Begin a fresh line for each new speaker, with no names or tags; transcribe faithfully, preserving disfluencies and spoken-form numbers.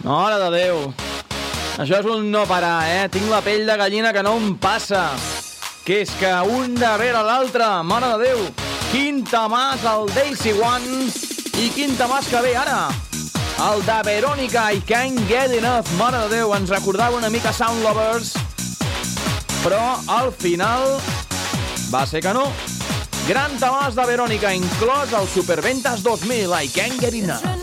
Mare de Déu. Això és un no parar, eh? Tinc la pell de gallina que no em passa. Que és que un darrere l'altre, mare de Déu. Quin tamàs el Daisy One. I quin tamàs que ve ara. El de Veronica, I Can't Get Enough. Mare de Déu, ens recordava una mica Sound Lovers. Però al final va ser que no. Gran tamàs de Veronica, inclòs el Superventas dos mil, I Can't Get Enough.